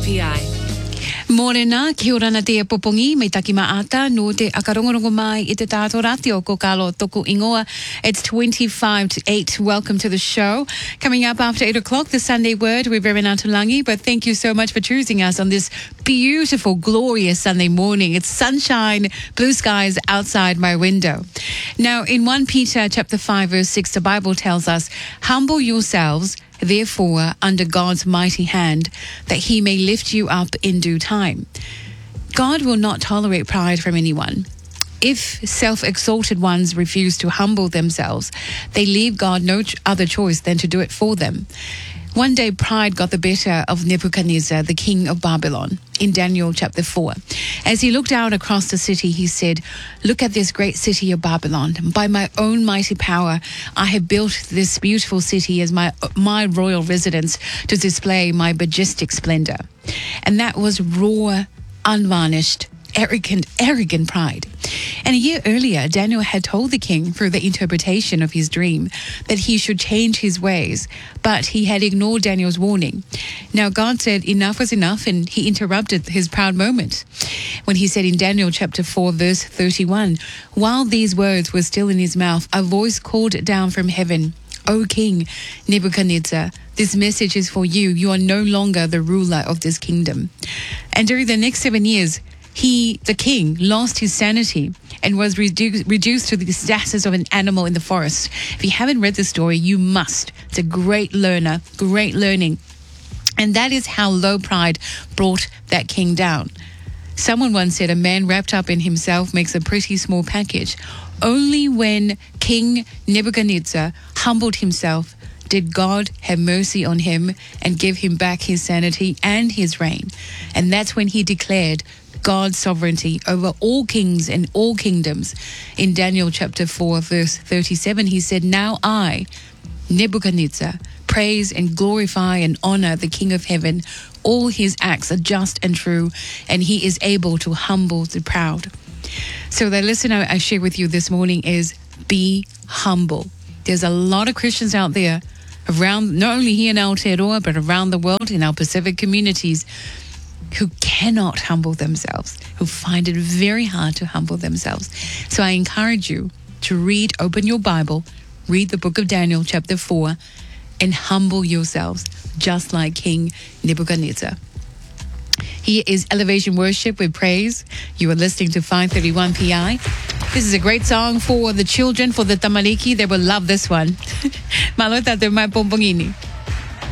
PI. Morena, kia ora na te popongi, me taki maata, no te akarongorongo mai i te tātou rati o ko kalo toku ingoa. It's 25 to 8. Welcome to the show. Coming up after 8 o'clock, the Sunday Word with Reverend Atulangi. But thank you so much for choosing us on this beautiful, glorious Sunday morning. It's sunshine, blue skies outside my window. Now, in 1 Peter chapter 5, verse 6, the Bible tells us, humble yourselves therefore under God's mighty hand, that he may lift you up in due time. God will not tolerate pride from anyone. If self-exalted ones refuse to humble themselves, they leave God no other choice than to do it for them. One day, pride got the better of Nebuchadnezzar, the king of Babylon, in Daniel chapter 4. As he looked out across the city, he said, "Look at this great city of Babylon. By my own mighty power, I have built this beautiful city as my royal residence to display my majestic splendor." And that was raw, unvarnished, arrogant pride. And a year earlier, Daniel had told the king through the interpretation of his dream that he should change his ways, but he had ignored Daniel's warning. Now God said enough was enough, and he interrupted his proud moment when he said in Daniel chapter 4 verse 31, while these words were still in his mouth, a voice called down from heaven, "O King Nebuchadnezzar, this message is for you. You are no longer the ruler of this kingdom." And during the next 7 years, the king, lost his sanity and was reduced to the status of an animal in the forest. If you haven't read the story, you must. It's a great learning. And that is how low pride brought that king down. Someone once said, a man wrapped up in himself makes a pretty small package. Only when King Nebuchadnezzar humbled himself did God have mercy on him and give him back his sanity and his reign. And that's when he declared God's sovereignty over all kings and all kingdoms. In Daniel chapter 4, verse 37, he said, "Now I, Nebuchadnezzar, praise and glorify and honor the King of heaven. All his acts are just and true, and he is able to humble the proud." So the lesson I share with you this morning is be humble. There's a lot of Christians out there around, not only here in Aotearoa, but around the world in our Pacific communities, who cannot humble themselves, who find it very hard to humble themselves. So I encourage you to open your Bible, read the book of Daniel chapter 4, and humble yourselves, just like King Nebuchadnezzar. Here is Elevation Worship with Praise. You are listening to 531 PI. This is a great song for the children, for the tamaliki. They will love this one. Malo tato mai pompongini.